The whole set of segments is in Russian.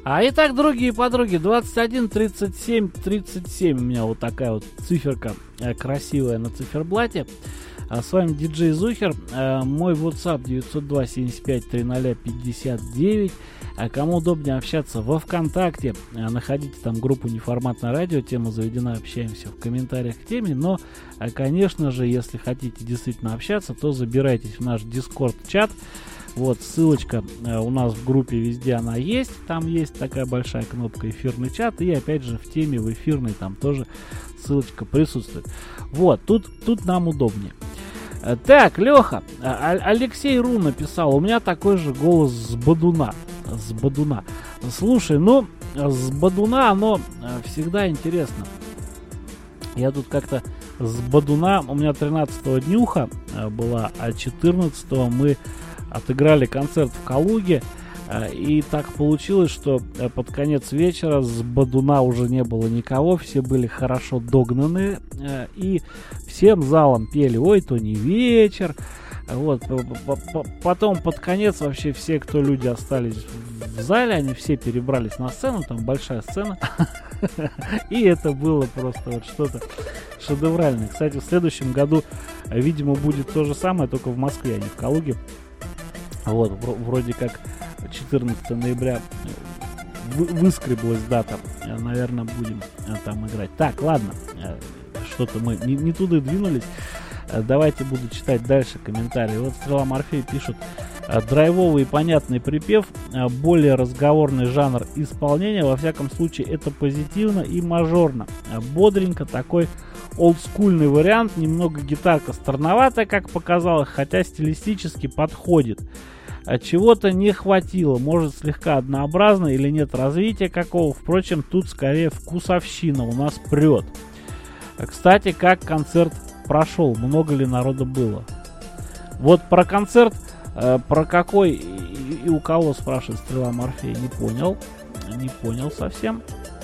Итак, другие подруги, 21 37 37 у меня вот такая вот циферка красивая на циферблате. С вами диджей Зухер, мой WhatsApp 902 75 30 59. Кому удобнее общаться во ВКонтакте, находите там группу «Неформатное радио», тема заведена, общаемся в комментариях к теме. Но, конечно же, если хотите действительно общаться, то забирайтесь в наш Discord-чат. Вот, ссылочка у нас в группе везде она есть. Там есть такая большая кнопка «Эфирный чат». И опять же в теме, в эфирной, там тоже ссылочка присутствует. Вот, тут нам удобнее. Так, Леха, Алексей Ру написал: у меня такой же голос с Бодуна. Слушай, ну, с Бодуна оно всегда интересно. Я тут как-то с Бодуна, у меня 13-го днюха была, а 14-го мы отыграли концерт в Калуге. И так получилось, что под конец вечера с Бодуна уже не было никого, все были хорошо догнаны, и всем залом пели «Ой, то не вечер». Вот. Потом под конец вообще все, кто люди остались в зале, они все перебрались на сцену, там большая сцена, и это было просто вот что-то шедевральное. Кстати, в следующем году, видимо, будет то же самое, только в Москве, а не в Калуге. Вот, вроде как 14 ноября выскреблась дата. Наверное, будем там играть. Так, ладно. Что-то мы не туда двинулись. Давайте буду читать дальше комментарии. Вот Стрела Морфей пишут: драйвовый и понятный припев, более разговорный жанр исполнения. Во всяком случае, это позитивно и мажорно. Бодренько, такой олдскульный вариант. Немного гитарка странноватая, как показалось, хотя стилистически подходит. Чего-то не хватило, может слегка однообразно или нет развития какого. Впрочем, тут скорее вкусовщина у нас прет. Кстати, как концерт прошел, много ли народа было? Вот про концерт, про какой и у кого, спрашивает Стрела Морфея, не понял совсем.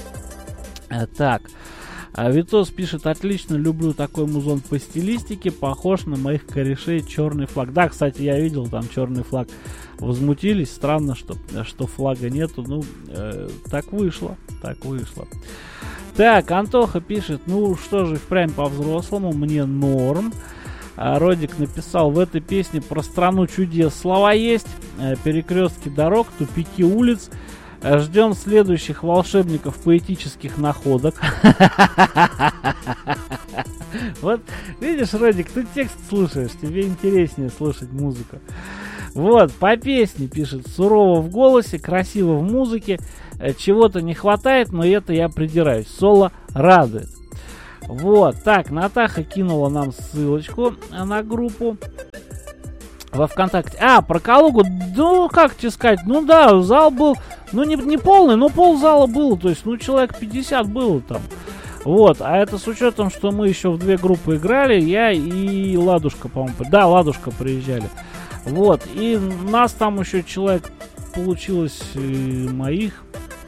Так, Витос пишет: отлично, люблю такой музон по стилистике, похож на моих корешей черный флаг. Да, кстати, я видел там черный флаг, возмутились, странно, что флага нету, ну, так вышло. Так, Антоха пишет: ну что же, впрямь по-взрослому, мне норм. Родик написал: в этой песне про страну чудес слова есть, перекрестки дорог, тупики улиц. Ждем следующих волшебников поэтических находок. Вот, видишь, Родик, ты текст слушаешь, тебе интереснее слушать музыку. Вот, по песне пишет: сурово в голосе, красиво в музыке, чего-то не хватает, но это я придираюсь. Соло радует. Вот, так, Натаха кинула нам ссылочку на группу во ВКонтакте. Про Калугу, ну, как тебе сказать, ну да, зал был, ну, не полный, но ползала было, то есть, ну, человек 50 было там. Вот, а это с учетом, что мы еще в две группы играли, я и Ладушка, по-моему, да, Ладушка приезжали. Вот, и нас там еще человек получилось, моих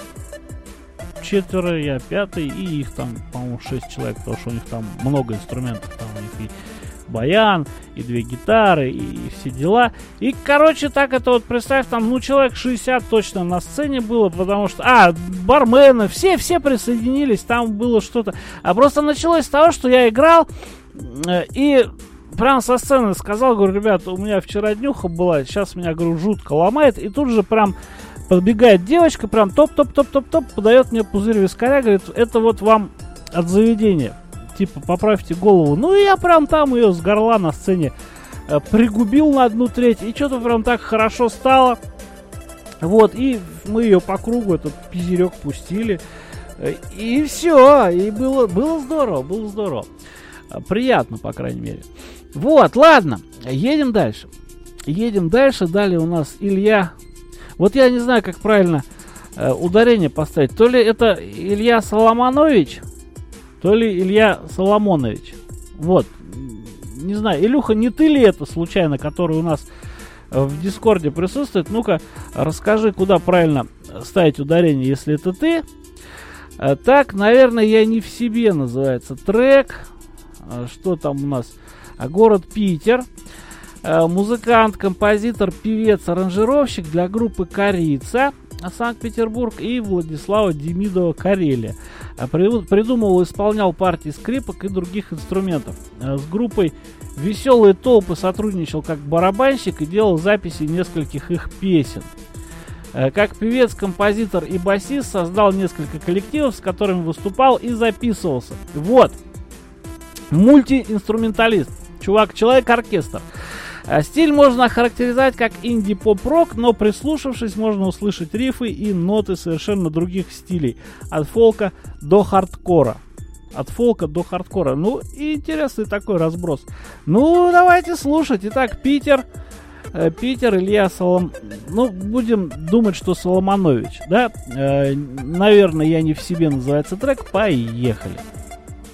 4, я 5, и их там, по-моему, 6 человек, потому что у них там много инструментов, там у них и баян, и 2 гитары, и все дела. И, короче, так это вот, представь, там, ну, человек 60 точно на сцене было, потому что, бармены, все присоединились, там было что-то. А просто началось с того, что я играл, и прям со сцены сказал, говорю: ребята, у меня вчера днюха была, сейчас меня, говорю, жутко ломает, и тут же прям подбегает девочка, прям топ-топ-топ-топ-топ, подает мне пузырь вискаря, говорит: это вот вам от заведения. Типа, поправьте голову. Ну, и я прям там ее с горла на сцене пригубил на 1/3. И что-то прям так хорошо стало. Вот, и мы ее по кругу, этот пизерек, пустили. И все. И было здорово. Приятно, по крайней мере. Вот, ладно. Едем дальше. Далее у нас Илья. Вот я не знаю, как правильно ударение поставить. То ли это Илья Соломонович, то ли Илья Соломонович. Вот. Не знаю, Илюха, не ты ли это случайно, который у нас в Дискорде присутствует? Ну-ка, расскажи, куда правильно ставить ударение, если это ты. Так, наверное, я не в себе, называется трек. Что там у нас? Город Питер. Музыкант, композитор, певец, аранжировщик для группы Корица. Санкт-Петербург, и Владислава Демидова, Карелия. Придумывал и исполнял партии скрипок и других инструментов. С группой «Веселые толпы» сотрудничал как барабанщик и делал записи нескольких их песен. Как певец, композитор и басист создал несколько коллективов, с которыми выступал и записывался. Вот. Мультиинструменталист. Чувак, человек-оркестр. Стиль можно охарактеризовать как инди-поп-рок, но прислушавшись, можно услышать рифы и ноты совершенно других стилей. От фолка до хардкора. Ну, и интересный такой разброс. Ну, давайте слушать. Итак, Питер, Илья Ну, будем думать, что Соломонович, да? Наверное, я не в себе называется трек. Поехали.